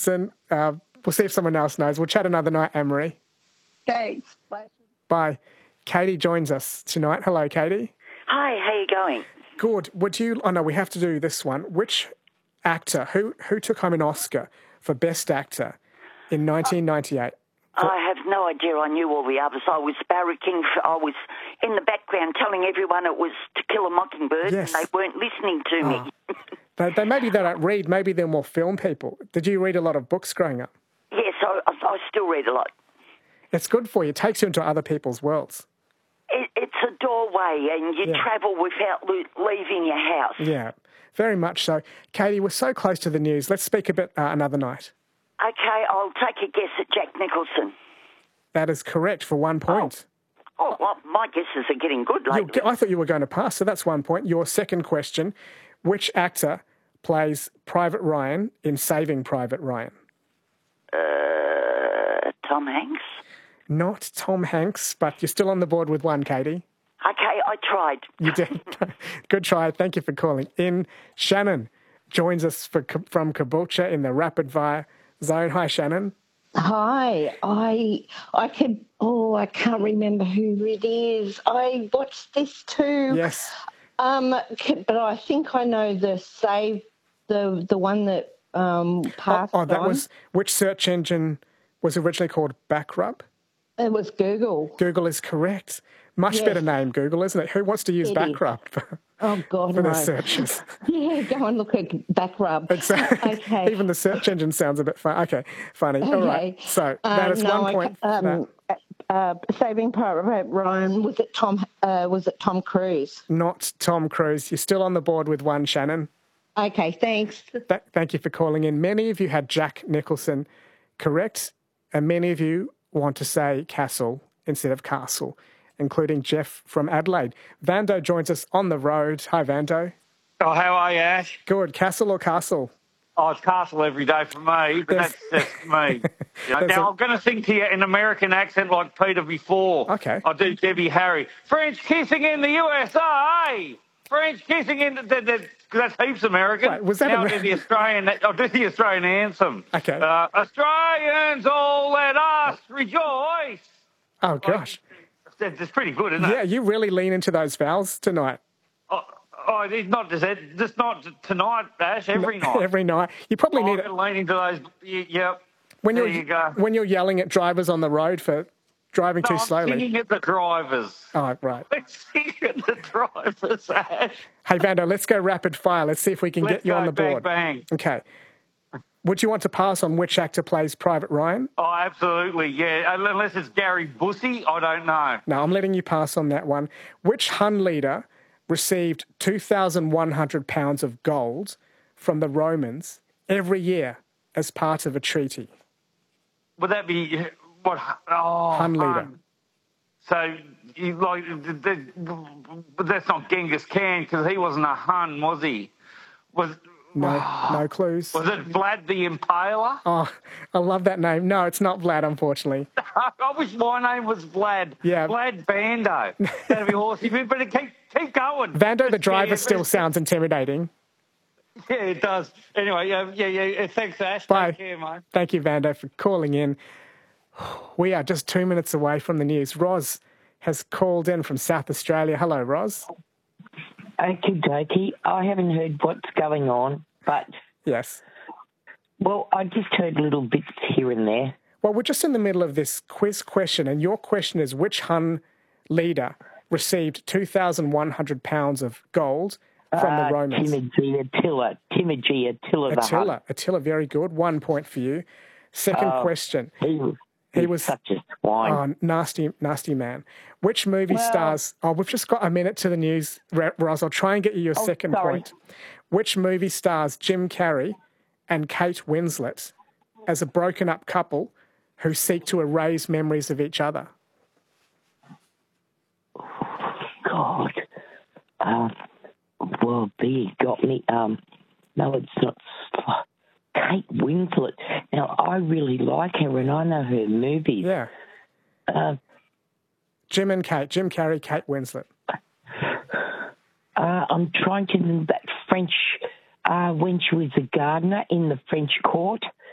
Nicholson. We'll see if someone else knows. We'll chat another night, Anne-Marie. Thanks. Bye. Bye. Katie joins us tonight. Hello, Katie. Hi, how you going? Good. Oh no, we have to do this one. Which actor, who took home an Oscar for Best Actor in 1998? I have no idea. I knew all the others. I was barracking. I was in the background telling everyone it was To Kill a Mockingbird, Yes. and they weren't listening to me. Maybe they don't read. Maybe they're more film people. Did you read a lot of books growing up? Yes, I still read a lot. It's good for you. It takes you into other people's worlds. It's a doorway, and you travel without leaving your house. Yeah, very much so. Katie, we're so close to the news. Let's speak a bit another night. Okay, I'll take a guess at Jack Nicholson. That is correct for 1 point. Oh, well, my guesses are getting good lately. I thought you were going to pass, so that's 1 point. Your second question, which actor plays Private Ryan in Saving Private Ryan? Tom Hanks? Not Tom Hanks, but you're still on the board with one, Katie. Okay, I tried. You did. Good try. Thank you for calling in. Shannon joins us from Caboolture in the rapid fire zone. Hi, Shannon. Hi. I can't remember who it is. I watched this too. Yes. But I think I know the one that passed on. That was, which search engine was originally called Backrub? It was Google. Google is correct. Much better name, Google, isn't it? Who wants to use Backrub for their searches? Yeah, go and look at Backrub. Exactly. Okay. Even the search engine sounds a bit fun. Okay, funny. Okay. All right. So that is 1 point. Saving Private Ryan, was it Tom Cruise? Not Tom Cruise. You're still on the board with one, Shannon. Okay, thanks. Thank you for calling in. Many of you had Jack Nicholson correct, and many of you want to say Castle instead of Castle, including Jeff from Adelaide. Vando joins us on the road. Hi, Vando. Oh, how are you, Ash? Good. Castle or Castle? Oh, it's Castle every day for me, but that's just me. Now, I'm going to sing to you in American accent like Peter before. Okay. I'll do Debbie Harry. French kissing in the USA! French kissing in that's heaps American. Wait, was that now I'll do the Australian anthem. Okay. Australians, all let us rejoice. Oh, gosh. It's pretty good, isn't it? Yeah, you really lean into those vowels tonight. Oh, it's not just not tonight, Ash. Every night. Every night. You probably need it. Lean into those. Yep. When you go. When you're yelling at drivers on the road for driving too slowly. I'm singing at the drivers. Oh, right. I'm singing at the drivers, Ash. Hey, Vando, let's go rapid fire. Let's see if we can get you on the board. Bang. Okay. Would you want to pass on which actor plays Private Ryan? Oh, absolutely, yeah. Unless it's Gary Busey, I don't know. No, I'm letting you pass on that one. Which Hun leader received 2,100 pounds of gold from the Romans every year as part of a treaty? Would that be what? Oh, Hun leader. So, but that's not Genghis Khan because he wasn't a Hun, was he? No clues. Was it Vlad the Impaler? Oh, I love that name. No, it's not Vlad, unfortunately. I wish my name was Vlad. Yeah. Vlad Vando. That'd be awesome. But keep going. Vando the driver still sounds intimidating. Yeah, it does. Anyway, yeah. Thanks, Ash. Bye. Take care, mate. Thank you, Vando, for calling in. We are just 2 minutes away from the news. Roz has called in from South Australia. Hello, Roz. Okie dokie. I haven't heard what's going on, but... Yes. Well, I just heard little bits here and there. Well, we're just in the middle of this quiz question, and your question is which Hun leader received 2,100 pounds of gold from the Romans? Timothy Attila. Attila, very good. 1 point for you. Second question. He was such a swine. Oh, nasty man. Which movie stars... Oh, we've just got a minute to the news, Roz. I'll try and get you your second point. Which movie stars Jim Carrey and Kate Winslet as a broken-up couple who seek to erase memories of each other? God. Well, there you got me. No, it's not... Kate Winslet. Now, I really like her and I know her movies. Yeah. Jim Carrey, Kate Winslet. I'm trying to remember that French, when she was a gardener in the French court.